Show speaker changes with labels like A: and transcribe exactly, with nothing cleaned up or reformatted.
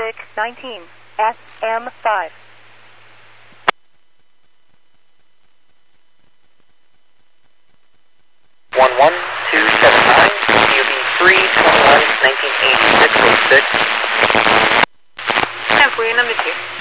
A: six nineteen, S M five.
B: one one two seven nine, C O B three twenty-one nineteen eighty-six oh six.
A: ten forty, number two.